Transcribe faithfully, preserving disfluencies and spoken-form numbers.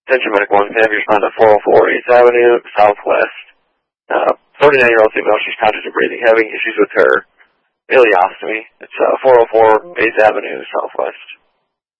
Attention medical exam, you respond to four oh four eighth Avenue, Southwest. Uh, forty-nine-year-old female, she's conscious of breathing, having issues with her ileostomy. It's uh, four oh four eighth Avenue, Southwest.